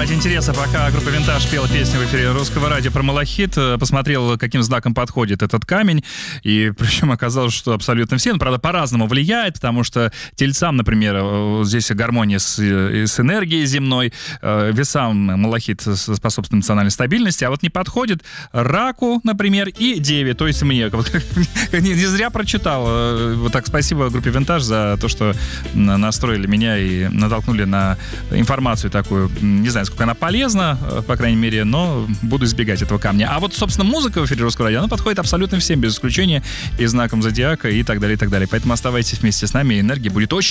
Ради интереса, пока группа «Винтаж» пела песню в эфире Русского радио про малахит, посмотрел, каким знаком подходит этот камень, и причем оказалось, что абсолютно все, правда, по-разному влияет, потому что тельцам, например, здесь гармония с энергией земной, весам малахит способствует эмоциональной стабильности, а вот не подходит раку, например, и деве, то есть мне. Не зря прочитал. Вот так спасибо группе «Винтаж» за то, что настроили меня и натолкнули на информацию такую. Не знаю, сколько она полезна, по крайней мере, но буду избегать этого камня. А вот, собственно, музыка в эфире Русского радио, она подходит абсолютно всем, без исключения, и знаком зодиака, и так далее, и так далее. Поэтому оставайтесь вместе с нами, энергии будет очень